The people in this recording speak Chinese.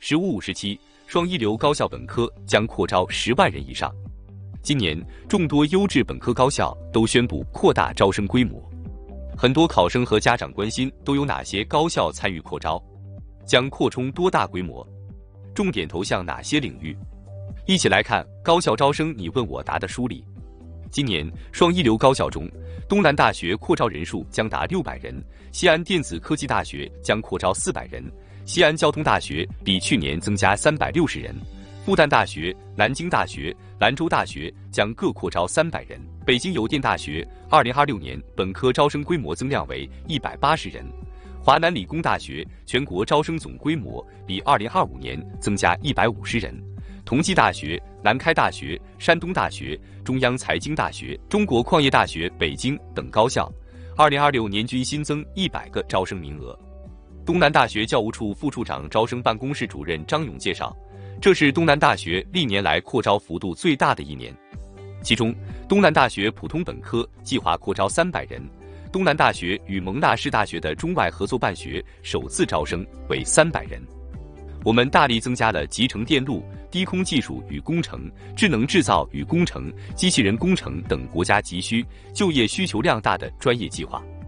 “15-57”双一流高校本科将扩招10万人以上。今年，众多优质本科高校都宣布扩大招生规模。很多考生和家长关心都有哪些高校参与扩招，将扩充多大规模，重点投向哪些领域？一起来看高校招生你问我答的梳理。今年双一流高校中，东南大学扩招人数将达600人，西安电子科技大学将扩招400人，西安交通大学比去年增加360人，复旦大学、南京大学、兰州大学将各扩招300人。北京邮电大学2026年本科招生规模增量为180人，华南理工大学全国招生总规模比2025年增加150人，同济大学、南开大学、山东大学、中央财经大学、中国矿业大学北京等高校2026年均新增100个招生名额。东南大学教务处副处长招生办公室主任张勇介绍，这是东南大学历年来扩招幅度最大的一年。其中，东南大学普通本科计划扩招300人，东南大学与蒙纳士大学的中外合作办学首次招生为300人。我们大力增加了集成电路、低空技术与工程、智能制造与工程、机器人工程等国家急需、就业需求量大的专业计划。